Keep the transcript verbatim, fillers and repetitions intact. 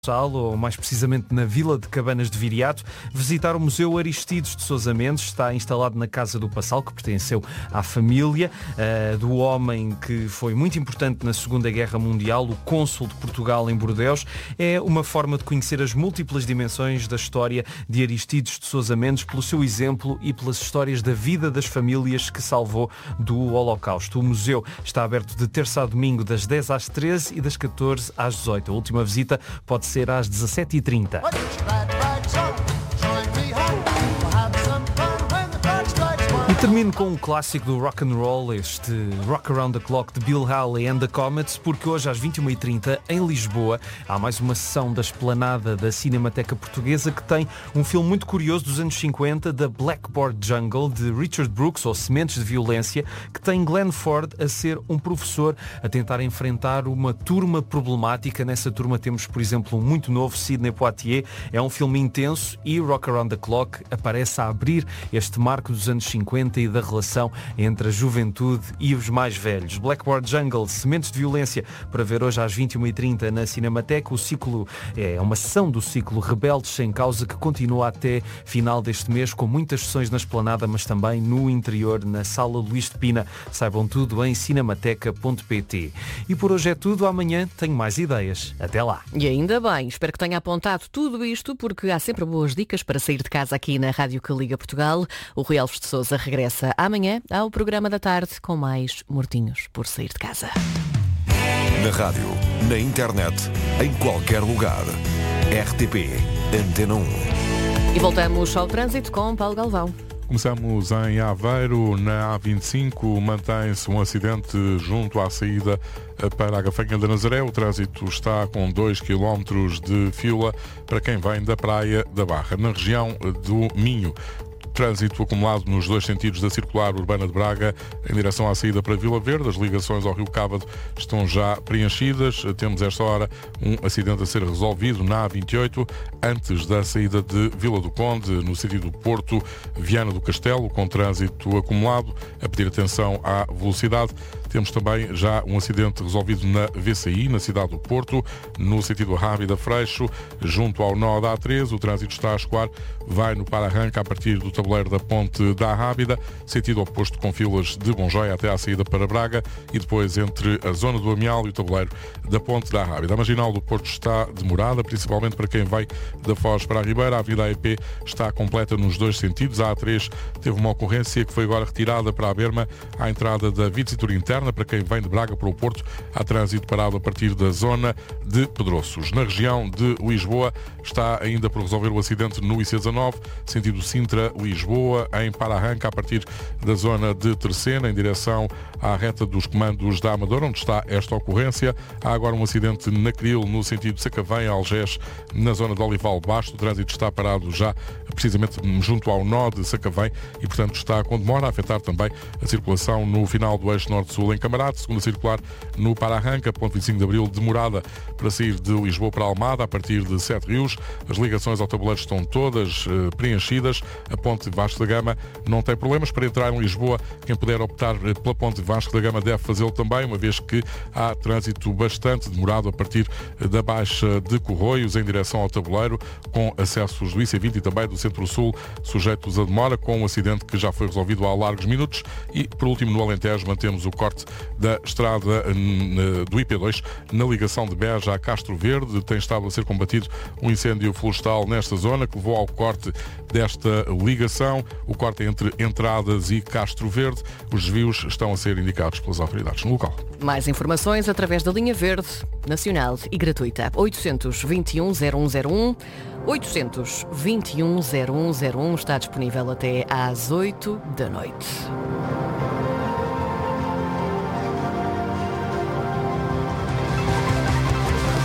ou mais precisamente na Vila de Cabanas de Viriato, visitar o Museu Aristides de Sousa Mendes. Está instalado na Casa do Passal, que pertenceu à família uh, do homem que foi muito importante na Segunda Guerra Mundial, o cônsul de Portugal em Bordeus. É uma forma de conhecer as múltiplas dimensões da história de Aristides de Sousa Mendes, pelo seu exemplo e pelas histórias da vida das famílias que salvou do Holocausto. O museu está aberto de terça a domingo, das dez às treze e das catorze às dezoito. A última visita pode ser às dezassete e trinta. E termino com um clássico do rock and roll, este Rock Around the Clock de Bill Haley and the Comets, porque hoje às vinte e uma e trinta em Lisboa há mais uma sessão da Esplanada da Cinemateca Portuguesa que tem um filme muito curioso dos anos cinquenta, da Blackboard Jungle, de Richard Brooks, ou Sementes de Violência, que tem Glenn Ford a ser um professor a tentar enfrentar uma turma problemática. Nessa turma temos, por exemplo, um muito novo, Sidney Poitier. É um filme intenso e Rock Around the Clock aparece a abrir este marco dos anos cinquenta e da relação entre a juventude e os mais velhos. Blackboard Jungle, Sementes de Violência, para ver hoje às vinte e uma e trinta na Cinemateca. O ciclo é uma sessão do ciclo Rebeldes Sem Causa, que continua até final deste mês, com muitas sessões na Esplanada, mas também no interior, na Sala Luís de Pina. Saibam tudo em cinemateca ponto pt. E por hoje é tudo. Amanhã tenho mais ideias. Até lá. E ainda bem, espero que tenha apontado tudo isto, porque há sempre boas dicas para sair de casa aqui na Rádio que Liga Portugal. O Rui Alves de Sousa regressa amanhã ao programa da tarde com mais mortinhos por sair de casa. Na rádio, na internet, em qualquer lugar. R T P Antena um. E voltamos ao trânsito com Paulo Galvão. Começamos em Aveiro, na A vinte e cinco, mantém-se um acidente junto à saída para a Gafanha da Nazaré. O trânsito está com dois quilómetros de fila para quem vem da Praia da Barra. Na região do Minho, trânsito acumulado nos dois sentidos da circular urbana de Braga em direção à saída para Vila Verde. As ligações ao Rio Cávado estão já preenchidas. Temos esta hora um acidente a ser resolvido na A vinte e oito, antes da saída de Vila do Conde, no sentido Porto Viana do Castelo, com trânsito acumulado, a pedir atenção à velocidade. Temos também já um acidente resolvido na V C I, na cidade do Porto, no sentido Rábida Freixo, junto ao nó da A treze. O trânsito está a escoar, vai no para-arranca a partir do tabuleiro da Ponte da Rábida, sentido oposto com filas de Bonjóia até à saída para Braga, e depois entre a zona do Amial e o tabuleiro da Ponte da Rábida. A marginal do Porto está demorada, principalmente para quem vai da Foz para a Ribeira. A Avenida A E P está completa nos dois sentidos. A A três teve uma ocorrência que foi agora retirada para a Berma, à entrada da Vititur Interna. Para quem vem de Braga para o Porto, há trânsito parado a partir da zona de Pedroços. Na região de Lisboa, está ainda por resolver o acidente no I C dezanove, sentido Sintra-Lisboa, em para-arranca a partir da zona de Terceira, em direção à reta dos comandos da Amadora, onde está esta ocorrência. Há agora um acidente na Cril, no sentido Sacavém-Algés, na zona de Olival Basto. O trânsito está parado já precisamente junto ao nó de Sacavém e, portanto, está com demora, a afetar também a circulação no final do eixo norte-sul em Camarate. Segunda circular no para-arranca, ponto vinte e cinco de Abril, demorada para sair de Lisboa para Almada, a partir de Sete Rios. As ligações ao tabuleiro estão todas uh, preenchidas. A ponte Vasco da Gama não tem problemas. Para entrar em Lisboa, quem puder optar pela ponte Vasco da Gama deve fazê-lo também, uma vez que há trânsito bastante demorado a partir da Baixa de Corroios em direção ao tabuleiro, com acessos do I C vinte e também do Centro-Sul sujeitos a demora, com um acidente que já foi resolvido há largos minutos. E, por último, no Alentejo, mantemos o corte da estrada do I P dois na ligação de Beja a Castro Verde. Tem estado a ser combatido um incêndio florestal nesta zona que levou ao corte desta ligação. O corte é entre Entradas e Castro Verde. Os desvios estão a ser indicados pelas autoridades no local. Mais informações através da linha verde, nacional e gratuita. oitocentos vinte e um zero um zero um. oitocentos vinte e um zero um zero um está disponível até às oito da noite.